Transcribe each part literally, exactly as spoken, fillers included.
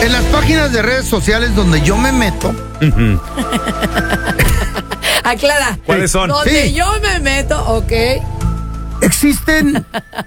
En las páginas de redes sociales donde yo me meto. Uh-huh. Aclara. ¿Cuáles son? Donde Sí. yo me meto, ok. Existen.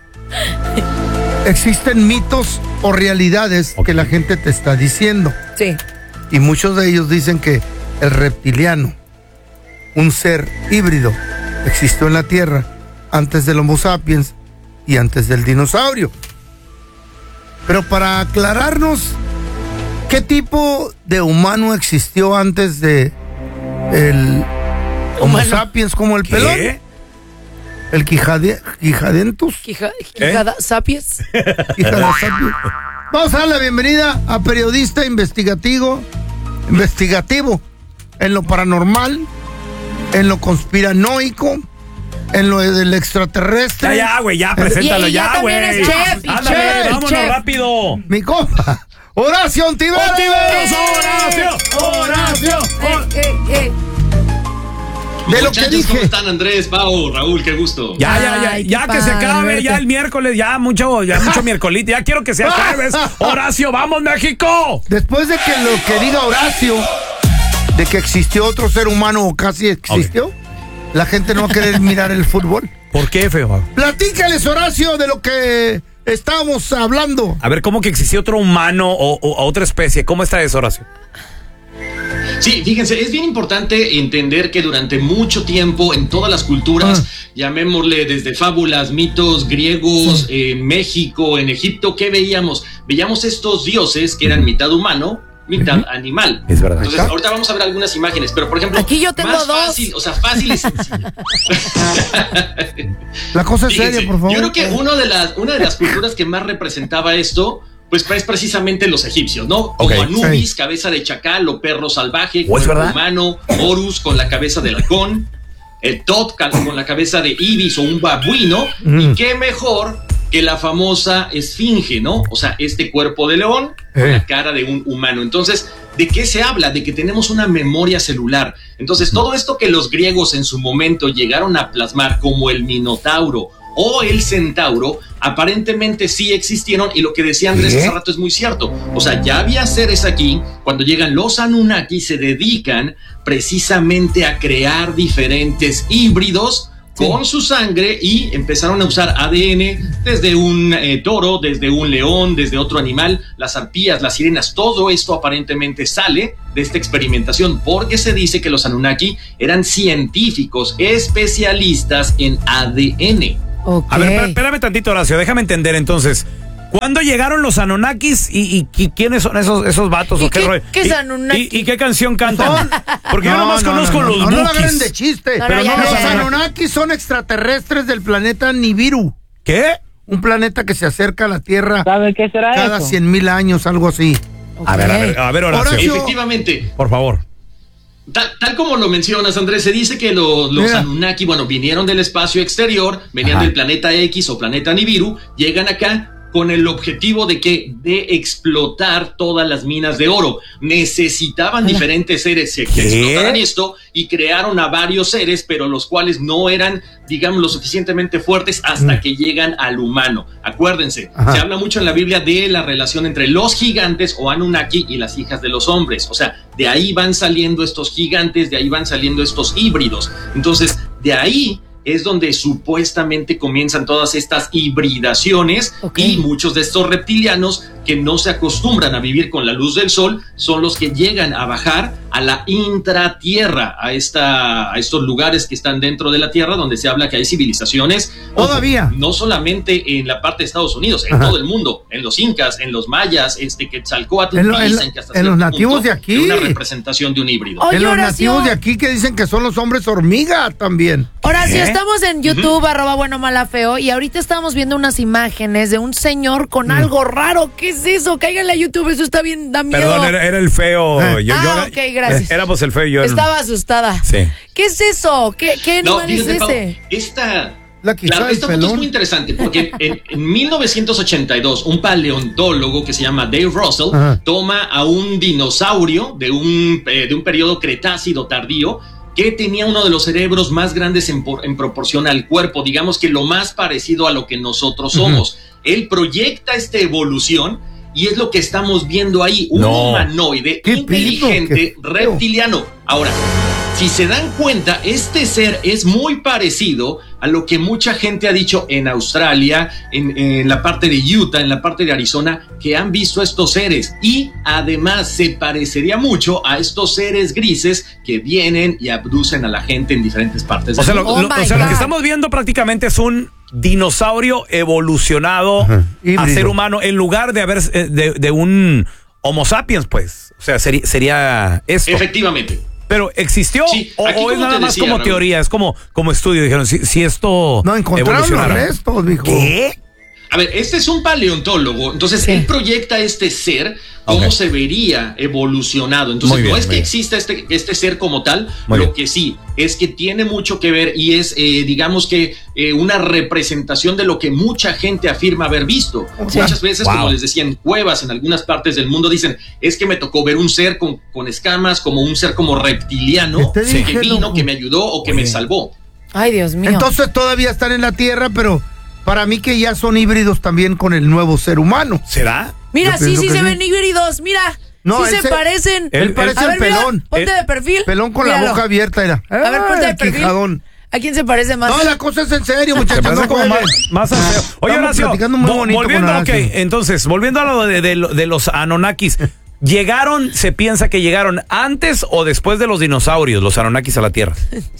existen mitos o realidades Ok. que la gente te está diciendo. Sí. Y muchos de ellos dicen que el reptiliano, un ser híbrido, existió en la Tierra antes del Homo sapiens y antes del dinosaurio. Pero para aclararnos, ¿qué tipo de humano existió antes de el Homo Humano. sapiens como el pelón? ¿Qué? El quijade, quijadentus. Quija, quijada, sapiens. Quijada sapiens. Vamos a dar la bienvenida a periodista investigativo, investigativo en lo paranormal, en lo conspiranoico, en lo del extraterrestre. Ya, ya, güey, ya, preséntalo Y- y ya ya, güey. también es chef, y Ándale, chef, y vámonos chef. rápido. Mi compa, Horacio Ontiveros. ¡Ontiveros, Horacio! ¡Horacio! Eh, eh, eh. De lo que Muchachos, dije. ¿cómo están? Andrés, Pau, Raúl, qué gusto. Ya, ya, ya, Ay, ya qué que se padre acabe, verte. ya el miércoles, ya mucho, ya mucho miércoles, ya quiero que sea jueves. Horacio, vamos México. Después de que lo que diga Horacio, de que existió otro ser humano o casi existió, la gente no va a querer mirar el fútbol. ¿Por qué, feo? Platícales, Horacio, de lo que estábamos hablando. A ver, ¿cómo que existió otro humano o, o- o otra especie? ¿Cómo está eso, Horacio? Sí, fíjense, es bien importante entender que durante mucho tiempo en todas las culturas, Ah. llamémosle desde fábulas, mitos griegos, en México, en Egipto, ¿qué veíamos? Veíamos estos dioses que eran mitad humano, mitad animal. Es verdad. Entonces, ahorita vamos a ver algunas imágenes, pero por ejemplo, Aquí yo tengo más dos. fácil, o sea, fácil y sencillo. La cosa es Fíjense, seria, por favor. Yo creo que uno de las, una de las culturas que más representaba esto, pues es precisamente los egipcios, ¿no? Como Ok, Anubis, sí. cabeza de chacal o perro salvaje, ¿Oh, es cuerpo verdad? humano, Horus con la cabeza del halcón, el Tot con la cabeza de Ibis o un babuino, Mm. y qué mejor que la famosa esfinge, ¿no? O sea, este cuerpo de león con Eh. la cara de un humano. Entonces, ¿de qué se habla? De que tenemos una memoria celular. Entonces, todo esto que los griegos en su momento llegaron a plasmar como el Minotauro o el Centauro, aparentemente sí existieron, y lo que decía Andrés ¿Qué? hace rato es muy cierto. O sea, ya había seres aquí, cuando llegan los Anunnaki, se dedican precisamente a crear diferentes híbridos con su sangre y empezaron a usar A D N desde un eh, toro, desde un león, desde otro animal, las arpías, las sirenas, todo esto aparentemente sale de esta experimentación porque se dice que los Anunnaki eran científicos especialistas en A D N. Ok. A ver, espé- espérame tantito, Horacio, déjame entender entonces. ¿Cuándo llegaron los Anunnakis y, y- y quiénes son esos, esos vatos? ¿Y o qué, qué- rollo? qué es ¿Y- Anunnaki? ¿Y, y qué canción cantan? Porque yo No, nomás no, conozco no, no, los no, no la Bukis. agarren de chiste. No, no, pero ya, no, ya, los ya. Anunnaki son extraterrestres del planeta Nibiru. ¿Qué? Un planeta que se acerca a la Tierra ¿Sabe qué será cada eso? cien mil años, algo así. Ok. A ver, a ver, a ver, Horacio. Horacio. Efectivamente, Por favor. Tal, tal como lo mencionas, Andrés, se dice que lo- los Mira. Anunnaki, bueno, vinieron del espacio exterior, venían Ajá. del planeta X o planeta Nibiru, llegan acá con el objetivo de que de explotar todas las minas de oro. Necesitaban diferentes seres que ¿Qué? explotaran esto y crearon a varios seres, pero los cuales no eran, digamos, lo suficientemente fuertes hasta Mm. que llegan al humano. Acuérdense, Ajá. se habla mucho en la Biblia de la relación entre los gigantes o Anunnaki y las hijas de los hombres. O sea, de ahí van saliendo estos gigantes, de ahí van saliendo estos híbridos. Entonces, de ahí es donde supuestamente comienzan todas estas hibridaciones, Ok. y muchos de estos reptilianos que no se acostumbran a vivir con la luz del sol son los que llegan a bajar a la intratierra, a, esta, a estos lugares que están dentro de la tierra donde se habla que hay civilizaciones. Todavía. No solamente en la parte de Estados Unidos, en Ajá. todo el mundo, en los incas, en los mayas, este Quetzalcóatl, En lo- en dicen lo- que hasta en los cierto nativos punto de aquí. es una representación de un híbrido. Oye, en los Horacio. nativos de aquí que dicen que son los hombres hormiga también. Horacio, ¿Eh? estamos en YouTube, arroba bueno mala feo, y ahorita estamos viendo unas imágenes de un señor con algo raro. ¿Qué es eso? Cáiganle a YouTube, eso está bien, da miedo. Perdón, era, era el feo. Ah. Yo- yo- Ah, ok, gracias. Éramos el feo y yo. el- Estaba asustada. Sí. ¿Qué es eso? ¿Qué, qué No, animal es fíjate, Pau, ese? esta, La quijada claro, del esta foto es pelón. muy interesante porque en, en mil novecientos ochenta y dos un paleontólogo que se llama Dave Russell Ajá. toma a un dinosaurio de un, eh, de un periodo cretácido tardío que tenía uno de los cerebros más grandes en, por- en proporción al cuerpo, digamos que lo más parecido a lo que nosotros somos. Él proyecta esta evolución y es lo que estamos viendo ahí, un No. humanoide Qué inteligente pido, qué reptiliano. Ahora, si se dan cuenta, este ser es muy parecido a lo que mucha gente ha dicho en Australia, en, en la parte de Utah, en la parte de Arizona, que han visto estos seres. Y además se parecería mucho a estos seres grises que vienen y abducen a la gente en diferentes partes O del sea, lo, mundo. Oh lo- o my sea, lo God. que estamos viendo prácticamente es un dinosaurio evolucionado Ajá, a híbrido. ser humano en lugar de haber eh, de, de un Homo sapiens, pues. O sea, sería, sería esto. Efectivamente. Pero existió Sí, o, aquí o es como nada te más decía, como Raúl. teoría, es como, como estudio. Dijeron, si, si esto No encontraron los evolucionara. restos, mijo. ¿Qué? A ver, este es un paleontólogo, entonces Sí. él proyecta este ser, cómo Ok. se vería evolucionado. Entonces Muy bien, no es muy que bien. exista este, este ser como tal, Muy lo bien. que sí es que tiene mucho que ver y es, eh, digamos que, eh, una representación de lo que mucha gente afirma haber visto. Sí. Muchas veces, Wow. como les decía, en cuevas, en algunas partes del mundo, dicen, es que me tocó ver un ser con, con escamas, como un ser como reptiliano, ¿Qué te que dije, vino, loco? que me ayudó o que Oye. me salvó. Ay, Dios mío. Entonces todavía están en la Tierra, pero para mí que ya son híbridos también con el nuevo ser humano. ¿Será? Mira, yo sí, pienso sí que se sí. ven híbridos. Mira, No, sí él se, se- parecen. él Él parece A el ver, mira, pelón. ponte Él- de perfil. Pelón con la Míralo. boca abierta, era. A ver, ponte de el perfil. quijadón. ¿A quién se parece más? No, la cosa es en serio, Se muchachos. parece No como jueguen. más, más al feo. Oye, Estamos Horacio, platicando muy vo- bonito volviendo, con ok, Horacio. entonces, volviendo a lo de, de, lo- de los Anunnakis, ¿llegaron, se piensa que llegaron antes o después de los dinosaurios, los Anunnakis a la Tierra?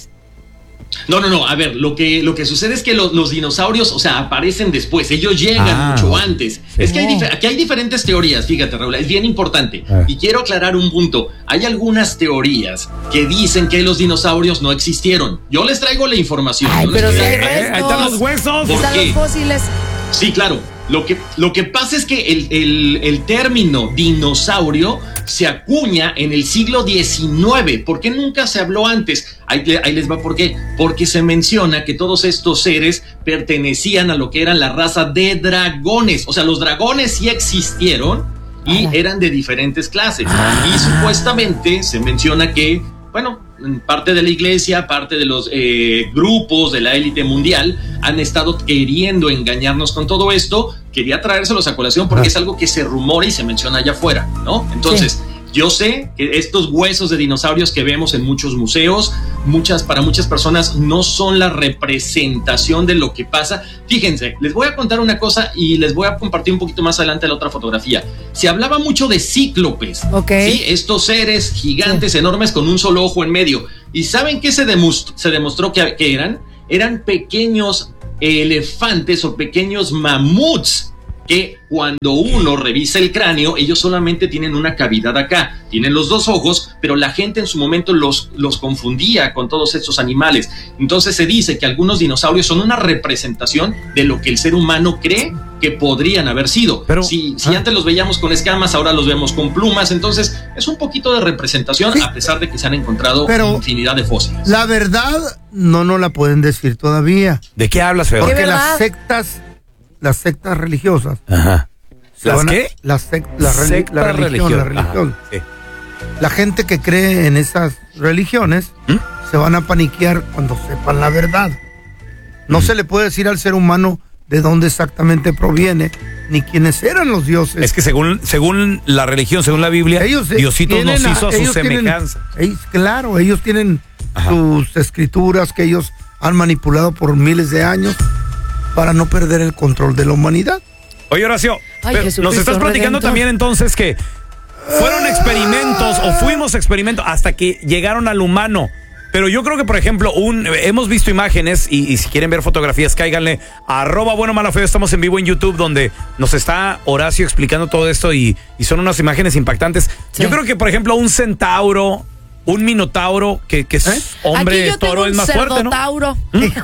No, no, no. A ver, lo que, lo que sucede es que los, los dinosaurios, o sea, aparecen después. Ellos llegan Ah, mucho ok. antes. Sí. Es que hay, Oh. difer- aquí hay diferentes teorías, fíjate, Raúl, es bien importante. Ah. Y quiero aclarar un punto. Hay algunas teorías que dicen que los dinosaurios no existieron. Yo les traigo la información. Ay, Yo les pero si traigo- hay Eh, ahí están los huesos. ¿Por Están qué? los fósiles. Sí, claro. Lo que, lo que pasa es que el, el- el término dinosaurio se acuña en el siglo diecinueve. ¿Por qué nunca se habló antes? Ahí, le- ahí les va por qué. Porque se menciona que todos estos seres pertenecían a lo que eran la raza de dragones. O sea, los dragones sí existieron y Ah. eran de diferentes clases. Y supuestamente se menciona que, bueno, parte de la iglesia, parte de los eh, grupos de la élite mundial han estado queriendo engañarnos con todo esto. Quería traérselos a colación porque Ah. es algo que se rumora y se menciona allá afuera, ¿no? Entonces, yo sé que estos huesos de dinosaurios que vemos en muchos museos, muchas, para muchas personas no son la representación de lo que pasa. Fíjense, les voy a contar una cosa y les voy a compartir un poquito más adelante la otra fotografía. Se hablaba mucho de cíclopes, Ok. ¿sí? Estos seres gigantes, enormes, con un solo ojo en medio. ¿Y saben qué se demostró, se demostró que, que eran? Eran pequeños elefantes o pequeños mamuts que cuando uno revisa el cráneo, ellos solamente tienen una cavidad acá, tienen los dos ojos, pero la gente en su momento los, los confundía con todos estos animales. Entonces se dice que algunos dinosaurios son una representación de lo que el ser humano cree que podrían haber sido. Pero- si si ah. antes los veíamos con escamas, ahora los vemos con plumas, entonces es un poquito de representación, Sí. a pesar de que se han encontrado Pero- infinidad de fósiles. La verdad no nos la pueden decir todavía. ¿De qué hablas, feo? ¿Qué Porque verdad? las sectas, las sectas religiosas. Ajá. se ¿Las van a- qué? Las sec- la, reli- Secta la religión, la Ajá, religión. sí. La gente que cree en esas religiones ¿Mm? se van a paniquear cuando sepan la verdad. No se le puede decir al ser humano de dónde exactamente proviene ni quiénes eran los dioses. Es que según, según la religión, según la Biblia, ellos eh, Diosito nos tienen hizo a su ellos tienen- semejanza. ellos- claro, ellos tienen Ajá. sus escrituras que ellos han manipulado por miles de años para no perder el control de la humanidad. Oye, Horacio, Ay, pero Jesucristo nos estás platicando Redentor. también entonces que fueron experimentos o fuimos experimentos hasta que llegaron al humano. Pero yo creo que, por ejemplo, un hemos visto imágenes y, y si quieren ver fotografías, cáiganle a arroba bueno malo feo. Estamos en vivo en YouTube donde nos está Horacio explicando todo esto y, y son unas imágenes impactantes. Sí. Yo creo que, por ejemplo, un centauro, un minotauro, que, que es ¿Eh? hombre Aquí yo tengo toro un es más fuerte, ¿no? cerdotauro.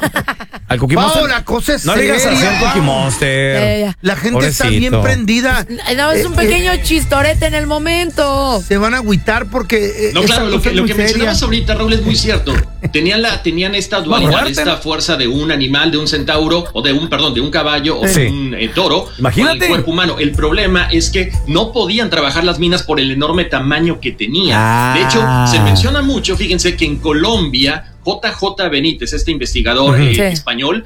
Al Cookie Pao, Monster. la cosa es No le digas así seria, al Cookie Pao. Monster. Ya, ya, ya. La gente está bien Pobrecito. prendida. No, es un Eh, pequeño chistorete en el momento. Se van a agüitar porque eh, No, esa claro, lo cosa que, es lo muy que seria. mencionabas ahorita, Raúl, es muy cierto. Tenían, la, tenían esta dualidad, fuerte. esta fuerza de un animal, de un centauro, o de un, perdón, de un caballo o Sí. de un eh, toro, Imagínate. con el cuerpo humano. El problema es que no podían trabajar las minas por el enorme tamaño que tenían. Ah. De hecho, se menciona mucho, fíjense, que en Colombia, J J Benítez, este investigador Ujú. eh, Sí. español,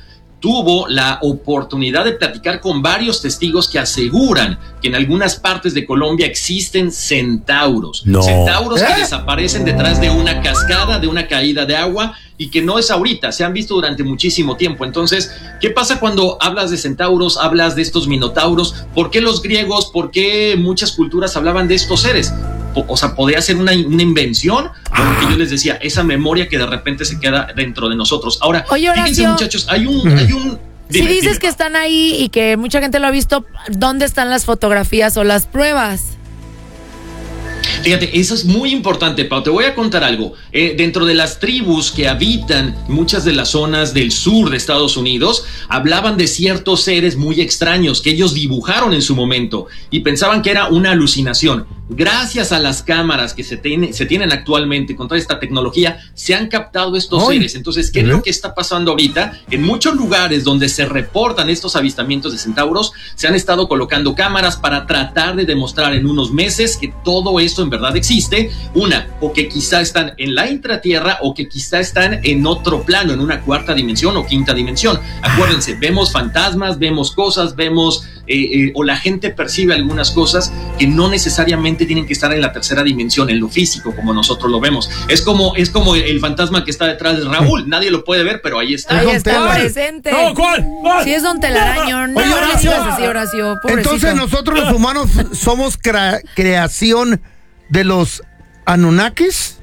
tuvo la oportunidad de platicar con varios testigos que aseguran que en algunas partes de Colombia existen centauros. No. Centauros ¿Eh? que desaparecen detrás de una cascada, de una caída de agua, y que no es ahorita, se han visto durante muchísimo tiempo. Entonces, ¿qué pasa cuando hablas de centauros, hablas de estos minotauros? ¿Por qué los griegos, por qué muchas culturas hablaban de estos seres? O, o sea, ¿podría ser una, una invención? Bueno, lo que yo les decía, esa memoria que de repente se queda dentro de nosotros. Ahora, Oye, Horacio, fíjense, muchachos, hay un... Hay un si dime, dices dime. que están ahí y que mucha gente lo ha visto, ¿dónde están las fotografías o las pruebas? Fíjate, eso es muy importante, Pau. Te voy a contar algo. Eh, dentro de las tribus que habitan muchas de las zonas del sur de Estados Unidos, hablaban de ciertos seres muy extraños que ellos dibujaron en su momento y pensaban que era una alucinación. Gracias a las cámaras que se, tiene, se tienen actualmente con toda esta tecnología, se han captado estos Ay, seres. Entonces, ¿qué es lo que está pasando ahorita? En muchos lugares donde se reportan estos avistamientos de centauros, se han estado colocando cámaras para tratar de demostrar en unos meses que todo esto en verdad existe. Una, o que quizá están en la intratierra o que quizá están en otro plano, en una cuarta dimensión o quinta dimensión. Acuérdense, vemos fantasmas, vemos cosas, vemos... Eh, eh, o la gente percibe algunas cosas que no necesariamente tienen que estar en la tercera dimensión, en lo físico, como nosotros lo vemos. Es como, es como el, el fantasma que está detrás de Raúl. Nadie lo puede ver, pero ahí está. Ahí Don está Tela. presente. No, ¿cuál? ¿Cuál? Sí, es Don Telaraño. No, Oye, no Horacio. digas así, Horacio. Pobrecito. Entonces nosotros los humanos somos crea- creación de los Anunnakis.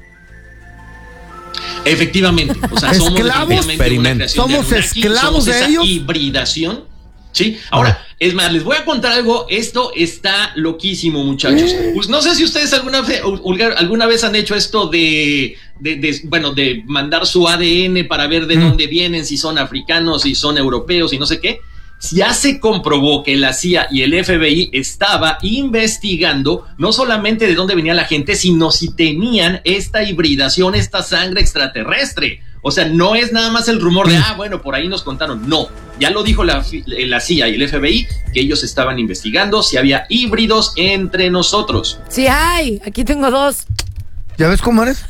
Efectivamente. O sea, somos ¿Esclavos? efectivamente una creación ¿Somos de Anunnaki, esclavos somos de esa ellos? hibridación. Sí, ahora, es más, les voy a contar algo. Esto está loquísimo, muchachos. Pues no sé si ustedes alguna vez, alguna vez han hecho esto de, de, de, bueno, de mandar su A D N para ver de mm. dónde vienen, si son africanos, si son europeos y no sé qué. Ya se comprobó que la C I A y el F B I estaba investigando no solamente de dónde venía la gente, sino si tenían esta hibridación, esta sangre extraterrestre. O sea, no es nada más el rumor de, ah, bueno, por ahí nos contaron. No, ya lo dijo la, la C I A y el F B I, que ellos estaban investigando si había híbridos entre nosotros. Sí hay, aquí tengo dos. ¿Ya ves cómo eres?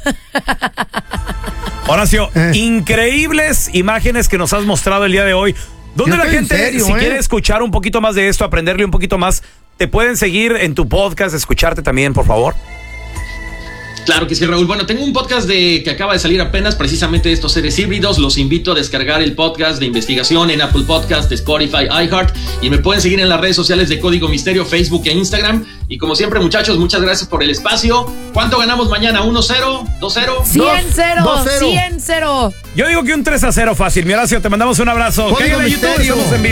Horacio, Eh. increíbles imágenes que nos has mostrado el día de hoy. ¿Dónde Yo la estoy en gente, serio, si eh? quiere escuchar un poquito más de esto, aprenderle un poquito más, te pueden seguir en tu podcast, escucharte también, por favor? Claro que sí, Raúl. Bueno, tengo un podcast de que acaba de salir apenas, precisamente de estos seres híbridos. Los invito a descargar el podcast de investigación en Apple Podcast, Spotify, iHeart, y me pueden seguir en las redes sociales de Código Misterio, Facebook e Instagram. Y como siempre, muchachos, muchas gracias por el espacio. ¿Cuánto ganamos mañana? ¿uno cero? ¿dos cero? cien cero, dos cero. cien cero. Yo digo que un tres a cero fácil. Mi Horacio, te mandamos un abrazo. Código Cáiganle a YouTube, Misterio. estamos en vivo.